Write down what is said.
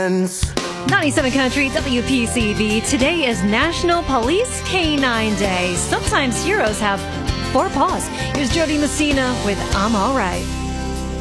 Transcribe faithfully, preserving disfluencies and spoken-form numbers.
friends. ninety-seven Country W P C V. Today is National Police Canine Day. Sometimes heroes have four paws. Here's Jody Messina with I'm All Right.